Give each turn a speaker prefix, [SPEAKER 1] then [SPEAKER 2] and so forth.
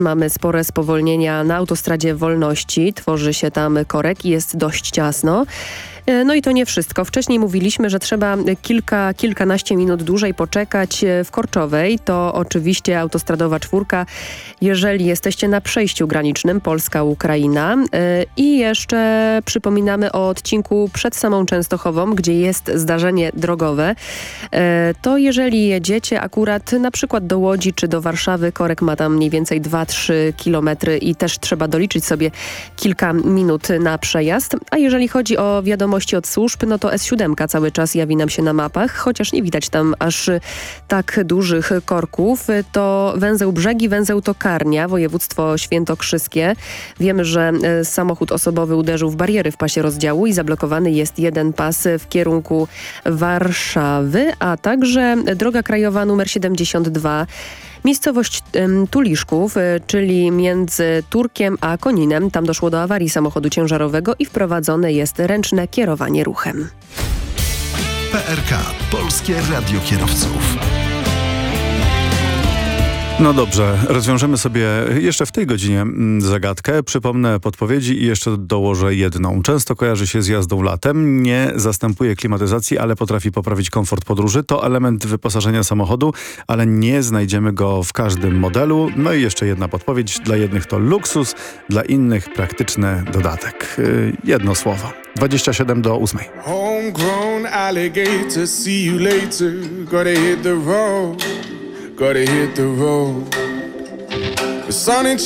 [SPEAKER 1] Mamy spore spowolnienia na autostradzie Wolności. Tworzy się tam korek i jest dość ciasno. No i to nie wszystko. Wcześniej mówiliśmy, że trzeba kilkanaście minut dłużej poczekać w Korczowej. To oczywiście autostradowa 4. Jeżeli jesteście na przejściu granicznym Polska-Ukraina. I jeszcze przypominamy o odcinku przed samą Częstochową, gdzie jest zdarzenie drogowe. To jeżeli jedziecie akurat na przykład do Łodzi czy do Warszawy, korek ma tam mniej więcej 2-3 kilometry i też trzeba doliczyć sobie kilka minut na przejazd. A jeżeli chodzi o wiadomości od służb, no to S7 cały czas jawi nam się na mapach, chociaż nie widać tam aż tak dużych korków. To węzeł Brzegi, węzeł Tokarnia, województwo świętokrzyskie. Wiemy, że samochód osobowy uderzył w bariery w pasie rozdziału i zablokowany jest jeden pas w kierunku Warszawy, a także droga krajowa numer 72. Miejscowość Tuliszków, czyli między Turkiem a Koninem. Tam doszło do awarii samochodu ciężarowego i wprowadzone jest ręczne kierowanie ruchem.
[SPEAKER 2] PRK. Polskie Radio Kierowców.
[SPEAKER 3] No dobrze, rozwiążemy sobie jeszcze w tej godzinie zagadkę. Przypomnę podpowiedzi i jeszcze dołożę jedną. Często kojarzy się z jazdą latem, nie zastępuje klimatyzacji, ale potrafi poprawić komfort podróży. To element wyposażenia samochodu, ale nie znajdziemy go w każdym modelu. No i jeszcze jedna podpowiedź. Dla jednych to luksus, dla innych praktyczny dodatek. Jedno słowo. 27:08.
[SPEAKER 4] Homegrown alligator, see you later. Gotta hit the road. Gotta hit the road. The sun ain't